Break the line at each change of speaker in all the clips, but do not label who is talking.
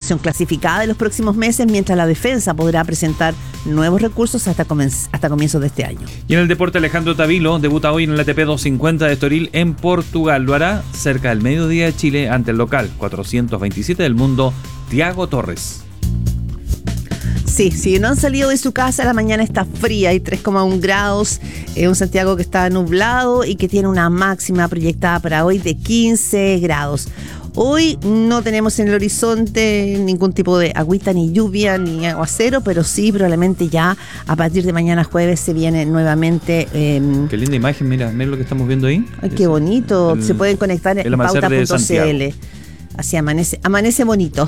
operación clasificada de los próximos meses, mientras la defensa podrá presentar nuevos recursos hasta comienzos de este año.
Y en el deporte, Alejandro Tavilo debuta hoy en el ATP 250 de Estoril en Portugal. Lo hará cerca del mediodía de Chile ante el local 427 del mundo, Thiago Torres.
Sí, si no han salido de su casa, la mañana está fría, hay 3,1 grados, un Santiago que está nublado y que tiene una máxima proyectada para hoy de 15 grados. Hoy no tenemos en el horizonte ningún tipo de agüita, ni lluvia, ni aguacero, pero sí, probablemente ya a partir de mañana jueves se viene nuevamente.
Qué linda imagen, mira lo que estamos viendo ahí.
Ay, qué bonito, se pueden conectar en pauta.cl. Así amanece bonito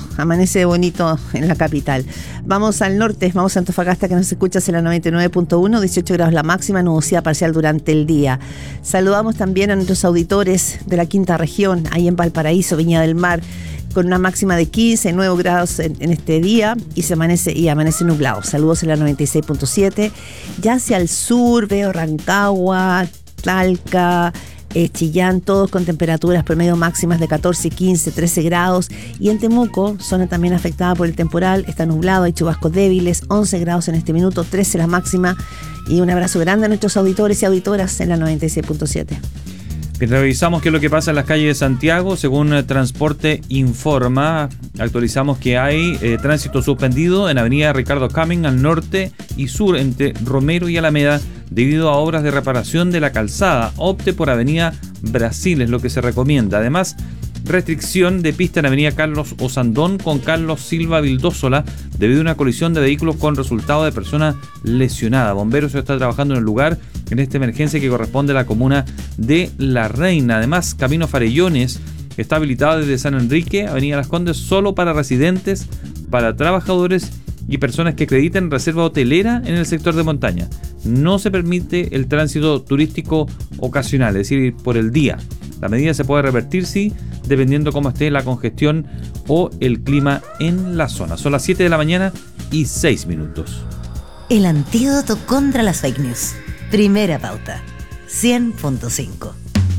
en la capital. Vamos al norte, vamos a Antofagasta, que nos escuchas en la 99.1, 18 grados la máxima, nubosidad parcial durante el día. Saludamos también a nuestros auditores de la quinta región, ahí en Valparaíso, Viña del Mar, con una máxima de 15, 9 grados en este día y amanece nublado. Saludos en la 96.7. Ya hacia el sur veo Rancagua, Talca, Chillán, todos con temperaturas promedio máximas de 14, 15, 13 grados. Y en Temuco, zona también afectada por el temporal, está nublado, hay chubascos débiles, 11 grados en este minuto, 13 la máxima. Y un abrazo grande a nuestros auditores y auditoras en la 96.7.
Revisamos qué es lo que pasa en las calles de Santiago. Según Transporte Informa, actualizamos que hay tránsito suspendido en avenida Ricardo Camin al norte y sur entre Romero y Alameda debido a obras de reparación de la calzada. Opte por avenida Brasil, es lo que se recomienda. Además, restricción de pista en avenida Carlos Osandón con Carlos Silva Vildósola debido a una colisión de vehículos con resultado de persona lesionada. Bomberos está trabajando en el lugar en esta emergencia que corresponde a la comuna de La Reina. Además, Camino Farellones está habilitado desde San Enrique, avenida Las Condes, solo para residentes, para trabajadores y personas que acrediten reserva hotelera en el sector de montaña. No se permite el tránsito turístico ocasional, es decir, por el día. La medida se puede revertir, sí, dependiendo cómo esté la congestión o el clima en la zona. Son las 7 de la mañana y 6 minutos.
El antídoto contra las fake news. Primera pauta, 100.5.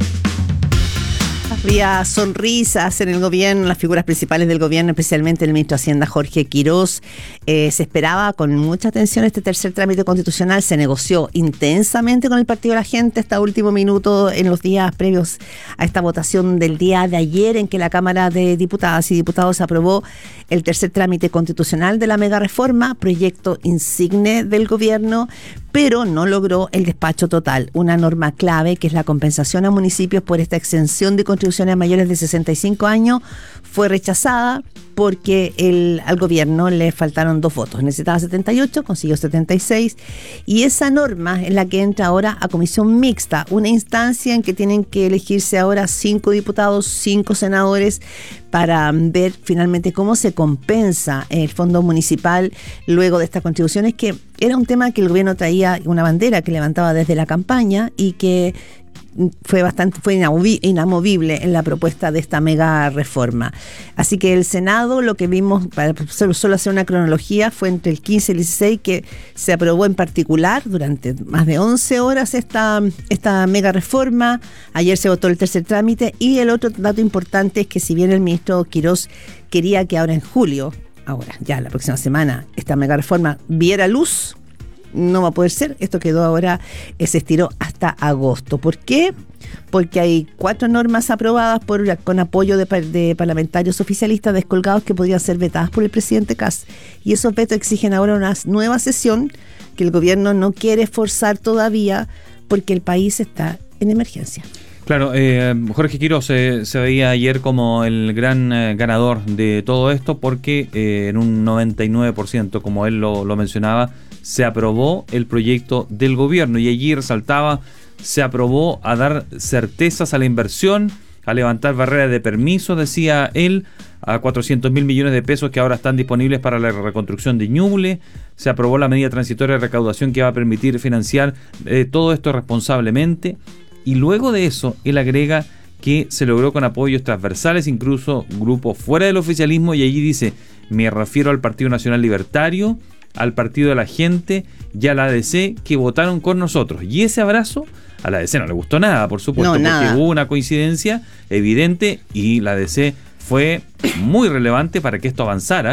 Había sonrisas en el gobierno, las figuras principales del gobierno, especialmente el ministro de Hacienda Jorge Quirós. Se esperaba con mucha atención este tercer trámite constitucional. Se negoció intensamente con el Partido de la Gente hasta último minuto en los días previos a esta votación del día de ayer, en que la Cámara de Diputadas y Diputados aprobó el tercer trámite constitucional de la mega reforma, proyecto insigne del gobierno, pero no logró el despacho total. Una norma clave, que es la compensación a municipios por esta exención de contribuciones a mayores de 65 años, fue rechazada porque al gobierno le faltaron 2 votos. Necesitaba 78, consiguió 76. Y esa norma es la que entra ahora a comisión mixta, una instancia en que tienen que elegirse ahora 5 diputados, 5 senadores, para ver finalmente cómo se compensa el fondo municipal luego de estas contribuciones, que era un tema que el gobierno traía, una bandera que levantaba desde la campaña y que fue inamovible en la propuesta de esta mega reforma. Así que el Senado, lo que vimos, para solo hacer una cronología, fue entre el 15 y el 16 que se aprobó en particular durante más de 11 horas esta mega reforma. Ayer se votó el tercer trámite, y el otro dato importante es que si bien el ministro Quirós quería que ahora en julio, ya la próxima semana, esta mega reforma viera luz, no va a poder ser. Esto quedó ahora, se estiró hasta agosto. ¿Por qué? Porque hay 4 normas aprobadas con apoyo de parlamentarios oficialistas descolgados que podrían ser vetadas por el presidente Kast. Y esos vetos exigen ahora una nueva sesión que el gobierno no quiere forzar todavía porque el país está en emergencia.
Claro, Jorge Quirós se veía ayer como el gran ganador de todo esto porque en un 99%, como él lo mencionaba, se aprobó el proyecto del gobierno, y allí resaltaba, se aprobó a dar certezas a la inversión, a levantar barreras de permiso, decía él, a 400.000 millones de pesos que ahora están disponibles para la reconstrucción de Ñuble. Se aprobó la medida transitoria de recaudación que va a permitir financiar todo esto responsablemente. Y luego de eso, él agrega que se logró con apoyos transversales, incluso grupos fuera del oficialismo, y allí dice, me refiero al Partido Nacional Libertario, al Partido de la Gente y a la ADC, que votaron con nosotros. Y ese abrazo a la ADC no le gustó nada, por supuesto, porque hubo una coincidencia evidente y la ADC fue muy relevante para que esto avanzara.